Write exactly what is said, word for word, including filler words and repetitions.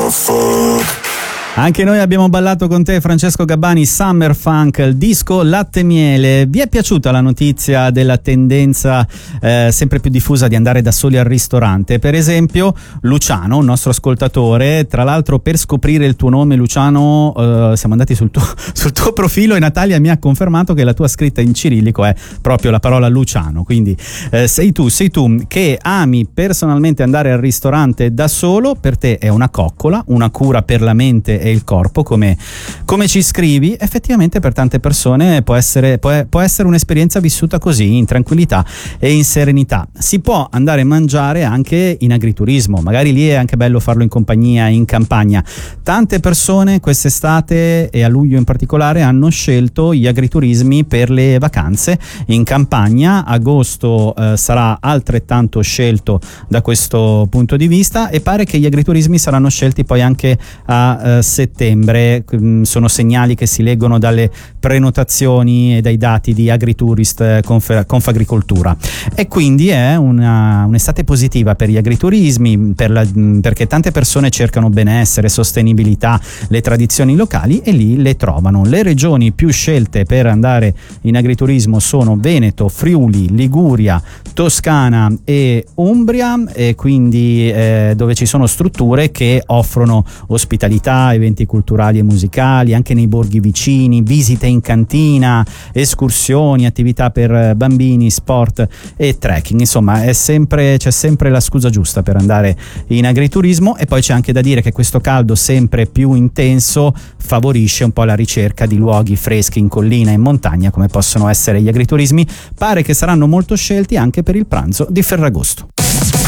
Anche noi abbiamo ballato con te, Francesco Gabbani, Summer Funk, il disco Latte Miele. Vi è piaciuta la notizia della tendenza eh, sempre più diffusa di andare da soli al ristorante? Per esempio Luciano, un nostro ascoltatore, tra l'altro per scoprire il tuo nome Luciano eh, siamo andati sul tuo, sul tuo profilo e Natalia mi ha confermato che la tua scritta in cirillico è proprio la parola Luciano, quindi eh, sei tu, sei tu che ami personalmente andare al ristorante da solo, per te è una coccola, una cura per la mente e il corpo, come, come ci scrivi. Effettivamente per tante persone può essere, può, può essere un'esperienza vissuta così, in tranquillità e in serenità. Si può andare a mangiare anche in agriturismo, magari lì è anche bello farlo in compagnia, in campagna. Tante persone quest'estate e a luglio in particolare hanno scelto gli agriturismi per le vacanze in campagna. Agosto eh, sarà altrettanto scelto da questo punto di vista e pare che gli agriturismi saranno scelti poi anche a eh, settembre. Sono segnali che si leggono dalle prenotazioni e dai dati di Agritourist Conf- Confagricoltura, e quindi è una, un'estate positiva per gli agriturismi, per la, perché tante persone cercano benessere, sostenibilità, le tradizioni locali e lì le trovano. Le regioni più scelte per andare in agriturismo sono Veneto, Friuli, Liguria, Toscana e Umbria, e quindi eh, dove ci sono strutture che offrono ospitalità, eventi culturali e musicali anche nei borghi vicini, visite in cantina, escursioni, attività per bambini, sport e trekking. Insomma, è sempre, c'è sempre la scusa giusta per andare in agriturismo. E poi c'è anche da dire che questo caldo sempre più intenso favorisce un po' la ricerca di luoghi freschi in collina e in montagna, come possono essere gli agriturismi. Pare che saranno molto scelti anche per il pranzo di Ferragosto.